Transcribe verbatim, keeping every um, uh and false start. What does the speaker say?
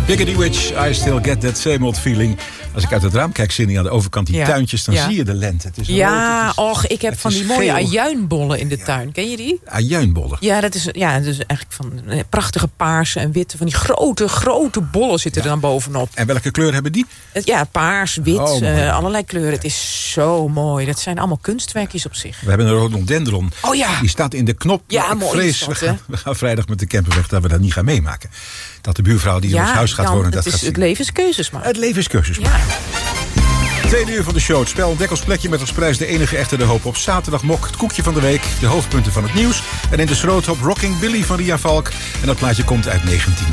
Biggity Witch, I still get that same old feeling. Als ik uit het raam kijk, Cindy, aan de overkant die ja. tuintjes, dan ja. zie je de lente. Het is ja, rood, het is, och, ik heb van die mooie geel. ajuinbollen in de ja. tuin. Ken je die? Ajuinbollen? Ja, dat is, ja, dat is eigenlijk van eh, prachtige paarse en witte. Van die grote, grote bollen zitten ja. er dan bovenop. En welke kleur hebben die? Het, ja, paars, wit, oh, uh, allerlei kleuren. Het is zo mooi. Dat zijn allemaal kunstwerkjes op zich. We hebben een rhododendron. Oh ja. Die staat in de knop. Ja, ik mooi. Vrees, we, gaan, we gaan vrijdag met de camper weg dat we dat niet gaan meemaken. Dat de buurvrouw die ja, in ons huis gaat dan, wonen, dat het gaat is zien. Het levenskeuzes maken. Het levenskeuzes ja. maken. Tweede uur van de show. Het spel ontdek ons plekje met als prijs de enige echte De Hoop. Op zaterdag mok het koekje van de week. De hoofdpunten van het nieuws. En in de schroothoop Rocking Billy van Ria Valk. En dat plaatje komt uit negentien